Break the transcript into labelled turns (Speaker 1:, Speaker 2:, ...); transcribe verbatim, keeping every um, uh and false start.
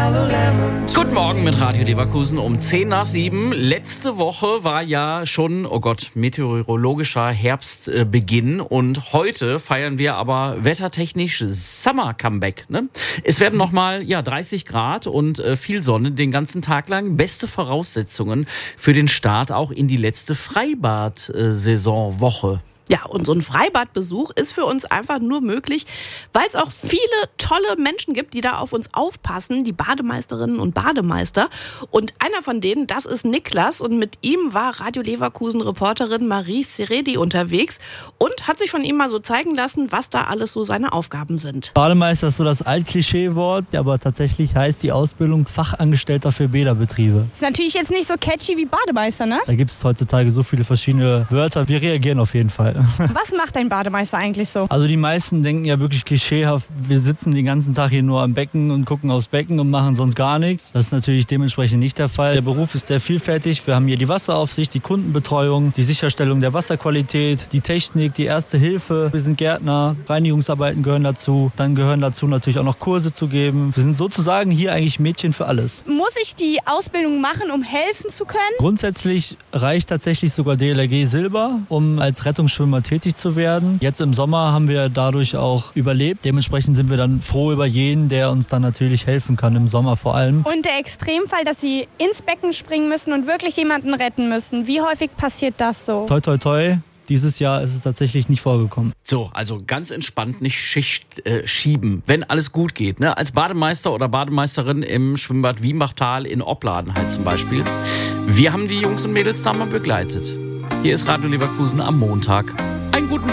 Speaker 1: Guten Morgen mit Radio Leverkusen um zehn nach sieben. Letzte Woche war ja schon, oh Gott, meteorologischer Herbstbeginn. Und heute feiern wir aber wettertechnisch Summer Comeback. Ne? Es werden nochmal ja, dreißig Grad und äh, viel Sonne den ganzen Tag lang. Beste Voraussetzungen für den Start auch in die letzte Freibad-Saisonwoche.
Speaker 2: Ja, und so ein Freibadbesuch ist für uns einfach nur möglich, weil es auch viele tolle Menschen gibt, die da auf uns aufpassen, die Bademeisterinnen und Bademeister. Und einer von denen, das ist Niklas. Und mit ihm war Radio Leverkusen-Reporterin Marie Seredi unterwegs und hat sich von ihm mal so zeigen lassen, was da alles so seine Aufgaben sind.
Speaker 3: Bademeister ist so das Altklischeewort, aber tatsächlich heißt die Ausbildung Fachangestellter für Bäderbetriebe.
Speaker 4: Ist natürlich jetzt nicht so catchy wie Bademeister, ne?
Speaker 3: Da gibt es heutzutage so viele verschiedene Wörter. Wir reagieren auf jeden Fall.
Speaker 4: Was macht ein Bademeister eigentlich so?
Speaker 3: Also die meisten denken ja wirklich klischeehaft, wir sitzen den ganzen Tag hier nur am Becken und gucken aufs Becken und machen sonst gar nichts. Das ist natürlich dementsprechend nicht der Fall. Der Beruf ist sehr vielfältig. Wir haben hier die Wasseraufsicht, die Kundenbetreuung, die Sicherstellung der Wasserqualität, die Technik, die Erste Hilfe. Wir sind Gärtner, Reinigungsarbeiten gehören dazu. Dann gehören dazu natürlich auch noch Kurse zu geben. Wir sind sozusagen hier eigentlich Mädchen für alles.
Speaker 4: Muss ich die Ausbildung machen, um helfen zu können?
Speaker 3: Grundsätzlich reicht tatsächlich sogar D L R G Silber, um als Rettungsschwimmer tätig zu werden. Jetzt im Sommer haben wir dadurch auch überlebt. Dementsprechend sind wir dann froh über jeden, der uns dann natürlich helfen kann, im Sommer vor allem.
Speaker 4: Und der Extremfall, dass Sie ins Becken springen müssen und wirklich jemanden retten müssen. Wie häufig passiert das so?
Speaker 3: Toi, toi, toi. Dieses Jahr ist es tatsächlich nicht vorgekommen.
Speaker 1: So, also ganz entspannt nicht Schicht äh, schieben, wenn alles gut geht. Ne? Als Bademeister oder Bademeisterin im Schwimmbad Wiembachtal in Opladen halt zum Beispiel. Wir haben die Jungs und Mädels da mal begleitet. Hier ist Radio Leverkusen am Montag. Einen guten